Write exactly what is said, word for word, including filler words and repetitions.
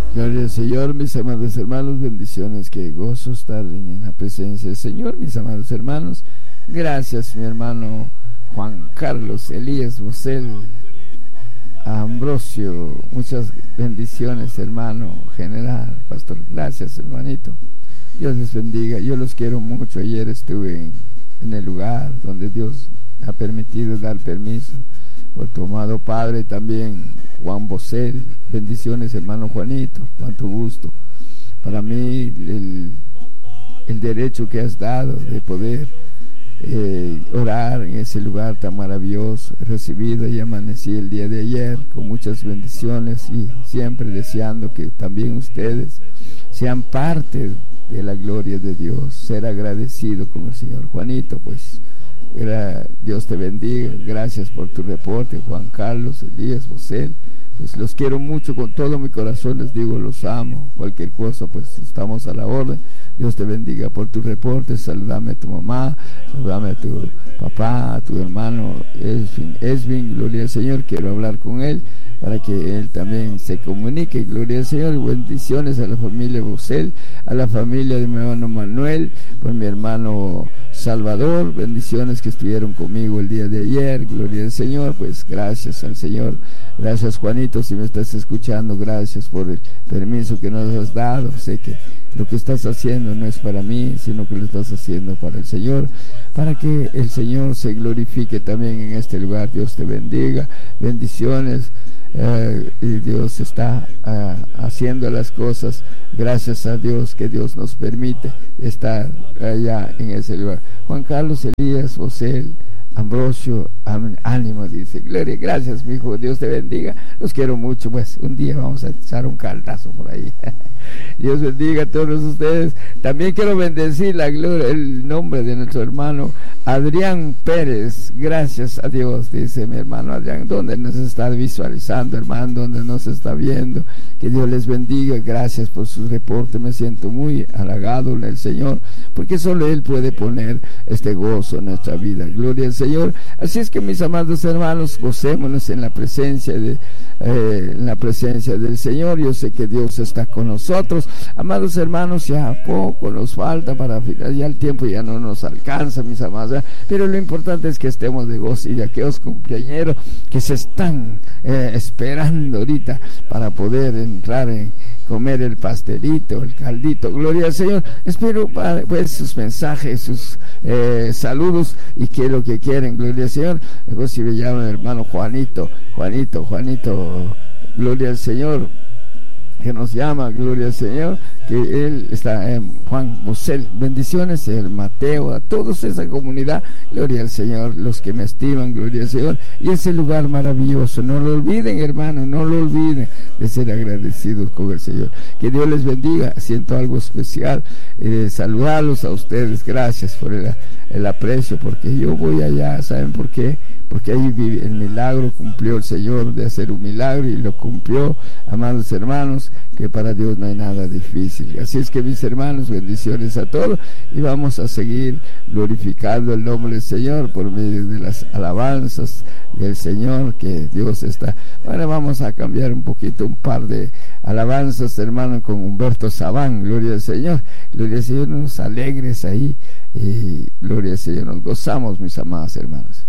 Gloria al Señor, mis amados hermanos, bendiciones, qué gozo estar en la presencia del Señor, mis amados hermanos. Gracias, mi hermano Juan Carlos Elías Bosel Ambrosio, muchas bendiciones, hermano general, pastor, gracias, hermanito. Dios les bendiga, yo los quiero mucho. Ayer estuve en, en el lugar donde Dios ha permitido dar permiso por tu amado padre también, Juan Bosel. Bendiciones, hermano Juanito, cuánto gusto para mí el, el derecho que has dado de poder eh, orar en ese lugar tan maravilloso. He recibido y amanecí el día de ayer con muchas bendiciones y siempre deseando que también ustedes sean parte de la gloria de Dios, ser agradecido con el Señor. Juanito, pues Dios te bendiga, gracias por tu reporte. Juan Carlos Elías Bosel, pues los quiero mucho con todo mi corazón, les digo, los amo. Cualquier cosa, pues estamos a la orden. Dios te bendiga por tu reporte. Saludame a tu mamá, saludame a tu papá, a tu hermano Esvin, Esvin, gloria al Señor. Quiero hablar con él para que él también se comunique, gloria al Señor. Bendiciones a la familia Bosel, a la familia de mi hermano Manuel, por mi hermano Salvador, bendiciones que estuvieron conmigo el día de ayer, gloria al Señor. Pues gracias al Señor, gracias Juanito, si me estás escuchando, gracias por el permiso que nos has dado. Sé que lo que estás haciendo no es para mí, sino que lo estás haciendo para el Señor, para que el Señor se glorifique también en este lugar. Dios te bendiga, bendiciones. Uh, y Dios está uh, haciendo las cosas, gracias a Dios que Dios nos permite estar allá en ese lugar. Juan Carlos Elías Bosel Ambrosio, ánimo, dice, gloria, gracias mi hijo, Dios te bendiga, los quiero mucho. Pues un día vamos a echar un caldazo por ahí. Dios bendiga a todos ustedes. También quiero bendecir la gloria, el nombre de nuestro hermano Adrián Pérez. Gracias a Dios, dice mi hermano Adrián, donde nos está visualizando, hermano, donde nos está viendo. Que Dios les bendiga. Gracias por su reporte. Me siento muy halagado en el Señor, porque solo Él puede poner este gozo en nuestra vida. Gloria al Señor. Así es que, mis amados hermanos, gocémonos en la presencia de eh, en la presencia del Señor. Yo sé que Dios está con nosotros. Amados hermanos, ya poco nos falta para final, ya el tiempo ya no nos alcanza, mis amados, ¿verdad? Pero lo importante es que estemos de gozo, y de aquellos cumpleañeros que se están eh, esperando ahorita para poder entrar en comer el pastelito, el caldito, gloria al Señor. Espero para, pues, sus mensajes, sus eh, saludos, y que lo que quieren, gloria al Señor. Luego, si me llaman hermano Juanito, Juanito, Juanito, gloria al Señor, que nos llama, gloria al Señor, que él está en Juan Bosel. Bendiciones, el Mateo, a toda esa comunidad, gloria al Señor, los que me estiman, gloria al Señor, y ese lugar maravilloso. No lo olviden, hermano, no lo olviden de ser agradecidos con el Señor. Que Dios les bendiga. Siento algo especial, eh, saludarlos a ustedes. Gracias por el, el aprecio, porque yo voy allá, ¿saben por qué? Porque ahí vive el milagro, cumplió el Señor de hacer un milagro, y lo cumplió, amados hermanos, que para Dios no hay nada difícil. Así es que, mis hermanos, bendiciones a todos, y vamos a seguir glorificando el nombre del Señor por medio de las alabanzas del Señor, que Dios está. Ahora vamos a cambiar un poquito, un par de alabanzas, hermano, con Humberto Sabán, gloria al Señor, gloria al Señor, nos alegres ahí, y gloria al Señor, nos gozamos, mis amados hermanos.